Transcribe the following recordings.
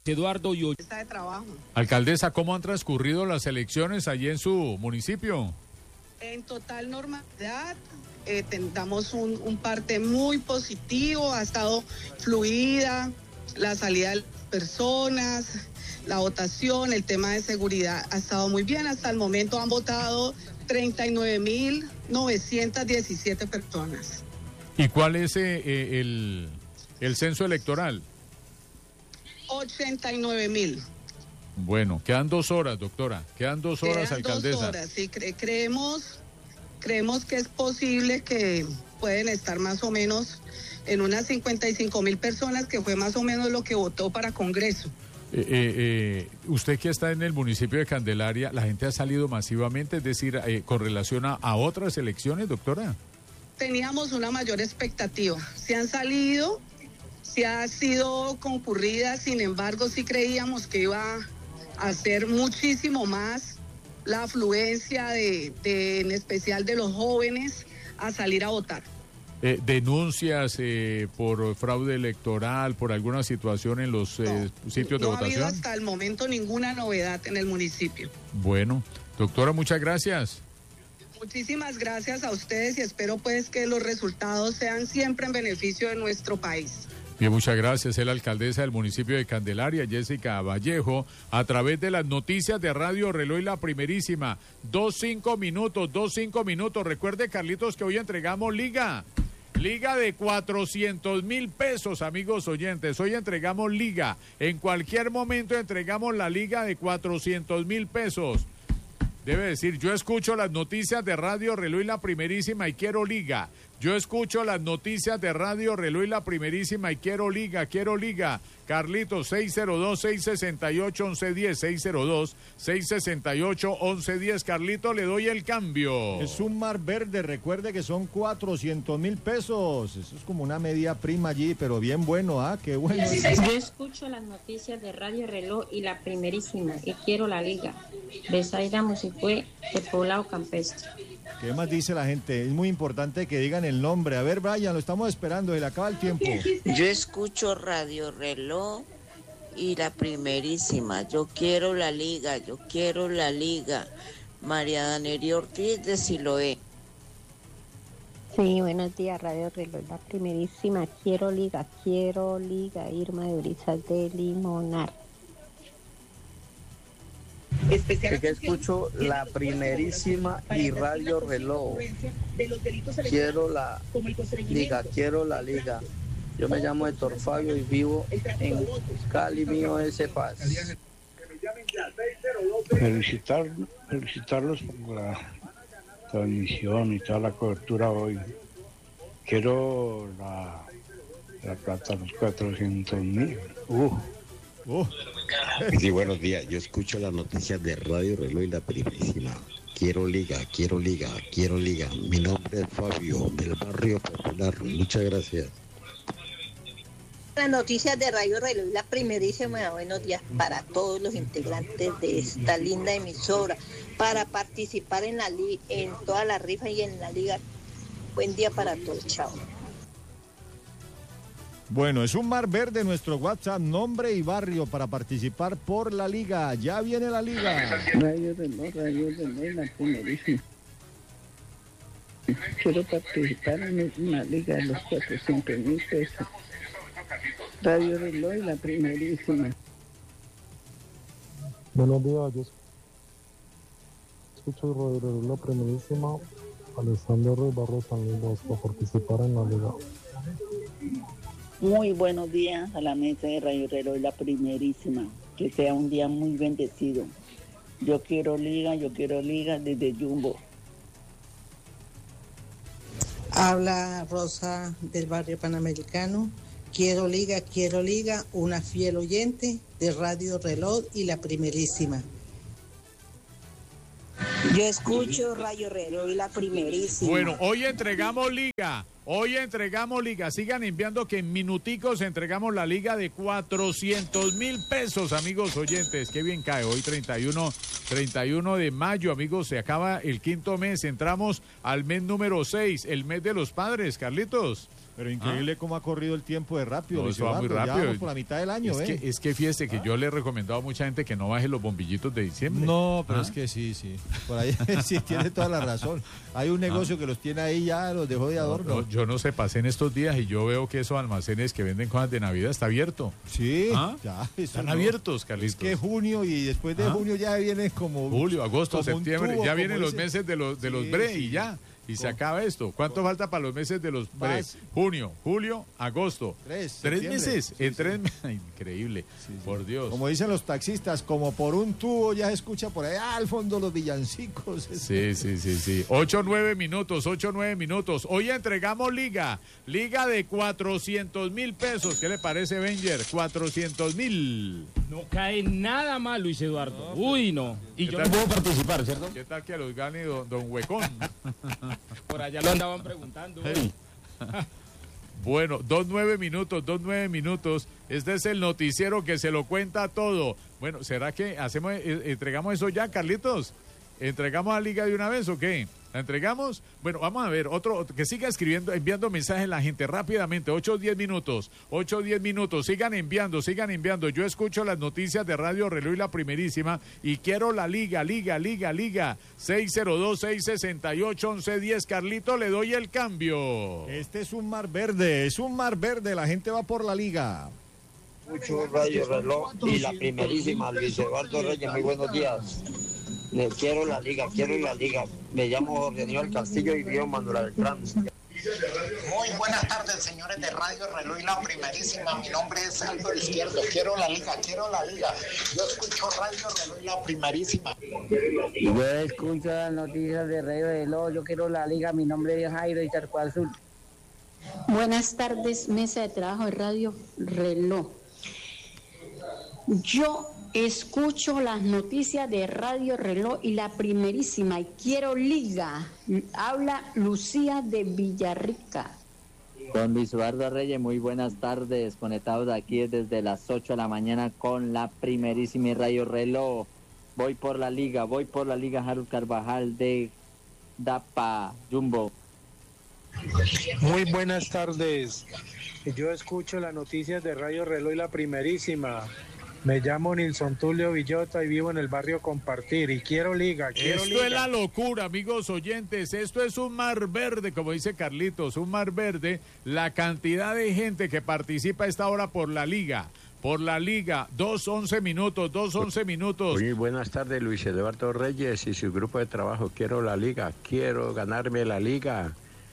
Eduardo y de trabajo. Alcaldesa, ¿cómo han transcurrido las elecciones allí en su municipio? En total normalidad, damos un parte muy positivo, ha estado fluida la salida de las personas, la votación, el tema de seguridad ha estado muy bien. Hasta el momento han votado 39.917 personas. ¿Y cuál es el censo electoral? 89.000. Bueno, quedan 2 horas, doctora. Quedan 2 horas, alcaldesa. 2 horas, sí, creemos que es posible que pueden estar más o menos en unas 55.000 personas, que fue más o menos lo que votó para Congreso. Usted que está en el municipio de Candelaria, ¿la gente ha salido masivamente? Es decir, con relación a otras elecciones, doctora. Teníamos una mayor expectativa. Se han salido, se ha sido concurrida, sin embargo, sí creíamos que iba a ser muchísimo más la afluencia en especial de los jóvenes a salir a votar. ¿Denuncias por fraude electoral, por alguna situación en los sitios de votación? No ha habido hasta el momento ninguna novedad en el municipio. Bueno, doctora, muchas gracias. Muchísimas gracias a ustedes y espero pues que los resultados sean siempre en beneficio de nuestro país. Bien, muchas gracias. Es la alcaldesa del municipio de Candelaria, Jessica Vallejo, a través de las noticias de Radio Reloj y La Primerísima. 2-5 minutos. Recuerde, Carlitos, que hoy entregamos Liga de 400.000 pesos, amigos oyentes. Hoy entregamos Liga. En cualquier momento entregamos la Liga de 400.000 pesos. Debe decir, yo escucho las noticias de Radio Reloj y La Primerísima y quiero Liga. Yo escucho las noticias de Radio Reloj y La Primerísima y quiero Liga. Carlitos, 602-668-1110, 602-668-1110. Carlito, le doy el cambio. Es un mar verde, recuerde que son 400.000 pesos. Eso es como una media prima allí, pero bien bueno, qué bueno. Yo escucho las noticias de Radio Reloj y La Primerísima y quiero la Liga. Besaida Musicue, de Poblado Campestre. ¿Qué más dice la gente? Es muy importante que digan el nombre. A ver, Brian, lo estamos esperando, se le acaba el tiempo. Yo escucho Radio Reloj y La Primerísima. Yo quiero la Liga. María Danelia Ortiz de Siloé. Sí, buenos días, Radio Reloj, La Primerísima. Quiero Liga. Irma de Brisas de Limonar. Es que escucho La Primerísima y Radio Reloj. Quiero la Liga. Yo me llamo Héctor Fabio y vivo en Cali, mío ese Paz. Felicitarlos por la transmisión y toda la cobertura hoy. Quiero la plata, los 400.000. Sí, buenos días. Yo escucho las noticias de Radio Reloj y La Primerísima. Quiero Liga. Mi nombre es Fabio, del barrio Popular. Muchas gracias. Las noticias de Radio Reloj y La Primerísima. Buenos días para todos los integrantes de esta linda emisora. Para participar en toda la rifa y en la Liga. Buen día para todos. Chao. Bueno, es un mar verde nuestro WhatsApp, nombre y barrio para participar por la Liga. Ya viene la Liga. Radio Reloj, La Primerísima. Quiero participar en una Liga de los 400.000 pesos. Radio Reloj y La Primerísima. Buenos días, yo escucho Radio Reloj, La Primerísima. Alessandro Ruiz Barros San Luis para participar en la Liga. Muy buenos días a la mesa de Radio Reloj y La Primerísima. Que sea un día muy bendecido. Yo quiero Liga desde Jumbo. Habla Rosa del barrio Panamericano. Quiero Liga, una fiel oyente de Radio Reloj y La Primerísima. Yo escucho Radio Reloj y La Primerísima. Bueno, hoy entregamos Liga. Sigan enviando que en minuticos entregamos la Liga de 400.000 pesos, amigos oyentes. Qué bien cae. Hoy 31 de mayo, amigos. Se acaba el quinto mes. Entramos al mes número 6, el mes de los padres, Carlitos. Pero increíble cómo ha corrido el tiempo de rápido. No, eso va muy rápido. Ya vamos por la mitad del año, es que fíjese que yo le he recomendado a mucha gente que no baje los bombillitos de diciembre. No, pero es que sí. Por ahí sí tiene toda la razón. Hay un negocio que los tiene ahí ya, los dejó de adorno. No, yo no sé, pasé en estos días y yo veo que esos almacenes que venden cosas de Navidad está abierto. Sí, ya. Están abiertos, Carlitos. Es que junio y después de junio ya viene como... Julio, agosto, septiembre, ya vienen los meses de los BRE y ya. Y se acaba esto. ¿Cuánto falta para los meses de los BRE? Junio, julio, agosto. ¿Tres meses? En 3 meses. Increíble. Por Dios. Como dicen los taxistas, como por un tubo ya se escucha por allá al fondo los villancicos. Sí. 8, 9 minutos. Hoy entregamos liga de 400,000 pesos. ¿Qué le parece, Benger? 400,000. No cae nada mal, Luis Eduardo. Uy, no. Y yo no puedo participar, ¿cierto? ¿Qué tal que los gane don Huecón? Por allá lo andaban preguntando. Hey. Bueno, 2 minutos. Este es el noticiero que se lo cuenta todo. Bueno, ¿será que entregamos eso ya, Carlitos? ¿Entregamos a Liga de una vez o qué? ¿La entregamos? Bueno, vamos a ver, otro que siga enviando mensajes la gente rápidamente, 8 o 10 minutos, sigan enviando. Yo escucho las noticias de Radio Reloj y La Primerísima y quiero la Liga. 602-668-1110. Carlito, le doy el cambio. Este es un mar verde, la gente va por la Liga. Mucho Radio Reloj y La Primerísima, Luis Eduardo Reyes, muy buenos días. Quiero la Liga. Me llamo Jorge Aníbal Castillo y vivo en Manuel Beltrán. Muy buenas tardes, señores de Radio Reloj y La Primerísima. Mi nombre es Álvaro Izquierdo. Quiero la Liga. Yo escucho Radio Reloj y La Primerísima. Yo escucho las noticias de Radio Reloj. Yo quiero la Liga. Mi nombre es Jairo y Charco Azul. Buenas tardes, mesa de trabajo de Radio Reloj. Yo escucho las noticias de Radio Reloj y La Primerísima y quiero Liga. Habla Lucía de Villarrica. Don Luis Eduardo Reyes, muy buenas tardes. Conectados aquí desde las 8 de la mañana con La Primerísima y Radio Reloj. Voy por la Liga. Harold Carvajal de Dapa, Jumbo. Muy buenas tardes. Yo escucho las noticias de Radio Reloj y La Primerísima. Me llamo Nilson Tulio Villota y vivo en el barrio Compartir y quiero Liga. Esto es la locura, amigos oyentes. Esto es un mar verde, como dice Carlitos, un mar verde. La cantidad de gente que participa a esta hora por la Liga. 2:11 minutos. Muy buenas tardes, Luis Eduardo Reyes y su grupo de trabajo. Quiero la Liga, quiero ganarme la Liga.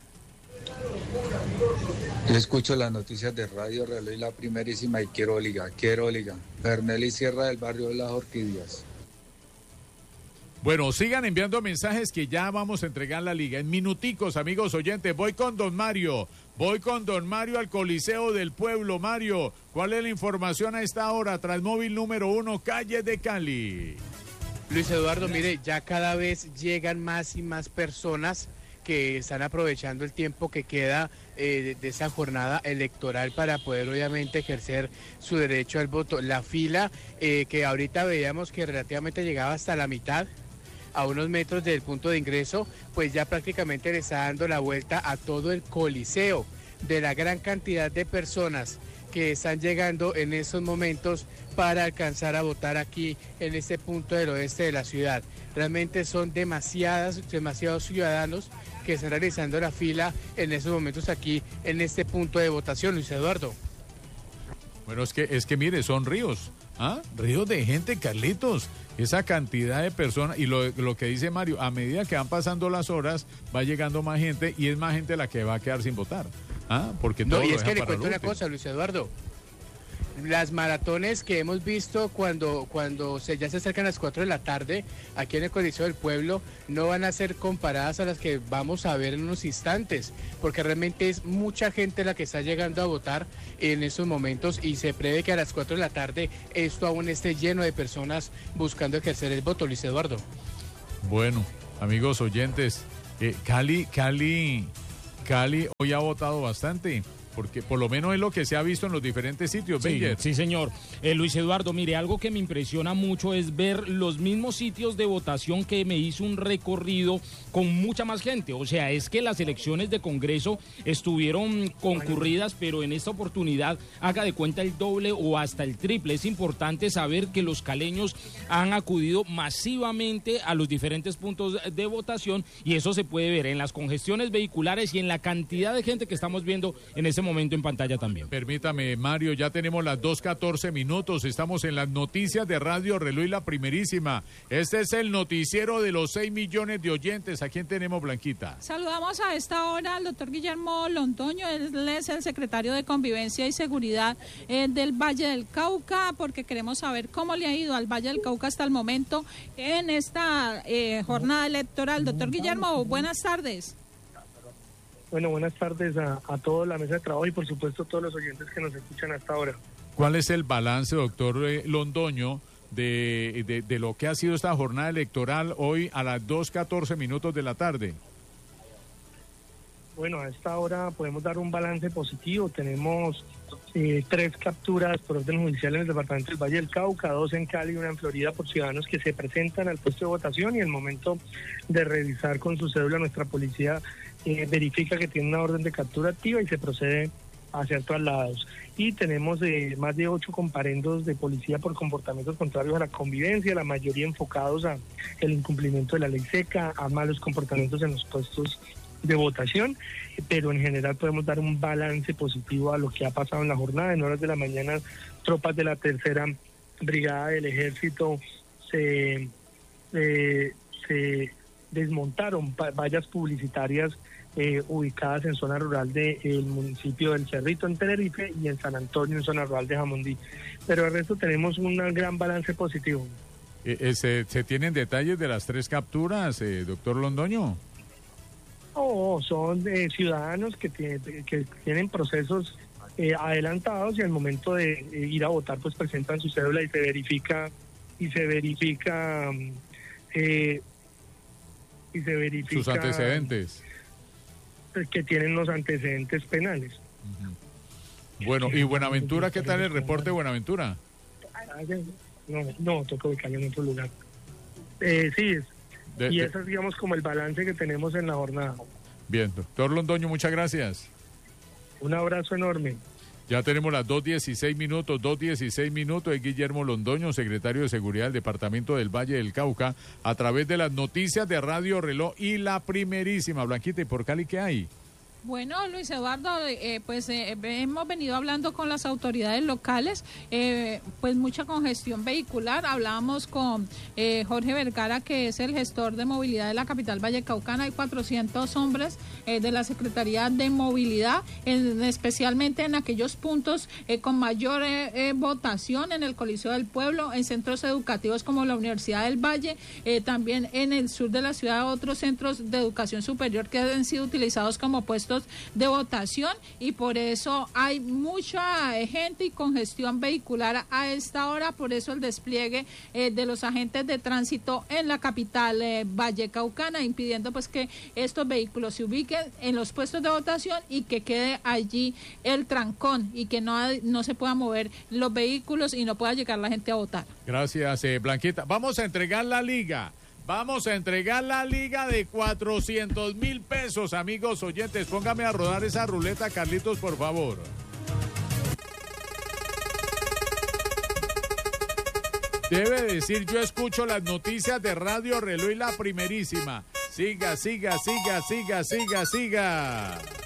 Yo escucho las noticias de Radio Reloj y La Primerísima y quiero Liga. Bernelli Sierra del barrio de Las Orquídeas. Bueno, sigan enviando mensajes que ya vamos a entregar la Liga. En minuticos, amigos oyentes, voy con don Mario al Coliseo del Pueblo. Mario, ¿cuál es la información a esta hora? Transmóvil número 1, calle de Cali. Luis Eduardo, mire, ya cada vez llegan más y más personas que están aprovechando el tiempo que queda de esa jornada electoral para poder obviamente ejercer su derecho al voto. La fila que ahorita veíamos que relativamente llegaba hasta la mitad, a unos metros del punto de ingreso, pues ya prácticamente le está dando la vuelta a todo el Coliseo, de la gran cantidad de personas que están llegando en estos momentos para alcanzar a votar aquí en este punto del oeste de la ciudad. Realmente son demasiados ciudadanos que están realizando la fila en estos momentos aquí en este punto de votación, Luis Eduardo. Bueno, es que mire, son ríos de gente, Carlitos, esa cantidad de personas, y lo que dice Mario, a medida que van pasando las horas, va llegando más gente, y es más gente la que va a quedar sin votar, porque todo y lo es que le cuento una último. cosa, Luis Eduardo, las maratones que hemos visto cuando ya se acercan las 4 de la tarde aquí en el Coliseo del Pueblo no van a ser comparadas a las que vamos a ver en unos instantes, porque realmente es mucha gente la que está llegando a votar en estos momentos y se prevé que a las 4 de la tarde esto aún esté lleno de personas buscando ejercer el voto, Luis Eduardo. Bueno, amigos oyentes, Cali hoy ha votado bastante. porque por lo menos es lo que se ha visto en los diferentes sitios. Sí, sí, señor. Luis Eduardo, mire, algo que me impresiona mucho es ver los mismos sitios de votación que me hizo un recorrido con mucha más gente. O sea, es que las elecciones de Congreso estuvieron concurridas, pero en esta oportunidad haga de cuenta el doble o hasta el triple. Es importante saber que los caleños han acudido masivamente a los diferentes puntos de votación y eso se puede ver en las congestiones vehiculares y en la cantidad de gente que estamos viendo en este momento en pantalla también. Permítame, Mario, ya tenemos las 2:14 minutos, estamos en las noticias de Radio Reloj y la Primerísima. Este es el noticiero de los 6 millones de oyentes. ¿A quién tenemos, Blanquita? Saludamos a esta hora al doctor Guillermo Londoño, él es el secretario de Convivencia y Seguridad del Valle del Cauca, porque queremos saber cómo le ha ido al Valle del Cauca hasta el momento en esta jornada electoral. Doctor Guillermo, buenas tardes. Bueno, buenas tardes a toda la mesa de trabajo y por supuesto a todos los oyentes que nos escuchan hasta ahora. ¿Cuál es el balance, doctor Londoño, de lo que ha sido esta jornada electoral hoy a las 2:14 minutos de la tarde? Bueno, a esta hora podemos dar un balance positivo. Tenemos 3 capturas por orden judicial en el departamento del Valle del Cauca, 2 en Cali y 1 en Florida por ciudadanos que se presentan al puesto de votación y en el momento de revisar con su cédula nuestra policía verifica que tiene una orden de captura activa y se procede a hacer traslados. Y tenemos más de 8 comparendos de policía por comportamientos contrarios a la convivencia, la mayoría enfocados a el incumplimiento de la ley seca, a malos comportamientos en los puestos de votación, pero en general podemos dar un balance positivo a lo que ha pasado en la jornada. En horas de la mañana, tropas de la 3ª Brigada del Ejército se desmontaron vallas publicitarias ubicadas en zona rural del municipio del Cerrito en Tenerife y en San Antonio en zona rural de Jamundí. Pero el resto tenemos un gran balance positivo. ¿Se tienen detalles de las 3 capturas, doctor Londoño? Son ciudadanos que tienen procesos adelantados y al momento de ir a votar pues presentan su cédula y se verifica sus antecedentes, que tienen los antecedentes penales. Bueno, ¿y Buenaventura? ¿Qué tal el reporte de Buenaventura? No, toca ubicarlo en otro lugar. Sí, y eso es, digamos, como el balance que tenemos en la jornada. Bien, doctor Londoño, muchas gracias. Un abrazo enorme. Ya tenemos las 2:16 minutos. Es Guillermo Londoño, secretario de Seguridad del Departamento del Valle del Cauca, a través de las noticias de Radio Reloj y la Primerísima. Blanquita, ¿y por Cali qué hay? Bueno, Luis Eduardo, hemos venido hablando con las autoridades locales, pues mucha congestión vehicular. Hablábamos con Jorge Vergara, que es el gestor de movilidad de la capital vallecaucana. Hay 400 hombres de la Secretaría de Movilidad, especialmente en aquellos puntos con mayor votación, en el Coliseo del Pueblo, en centros educativos como la Universidad del Valle, también en el sur de la ciudad, otros centros de educación superior que han sido utilizados como puestos de votación, y por eso hay mucha gente y congestión vehicular a esta hora. Por eso el despliegue de los agentes de tránsito en la capital vallecaucana, impidiendo pues que estos vehículos se ubiquen en los puestos de votación y que quede allí el trancón y que no se puedan mover los vehículos y no pueda llegar la gente a votar. Gracias, Blanquita. Vamos a entregar la liga. Vamos a entregar la liga de 400.000 pesos, amigos oyentes. Póngame a rodar esa ruleta, Carlitos, por favor. Debe decir, yo escucho las noticias de Radio Reloj y la Primerísima. Siga.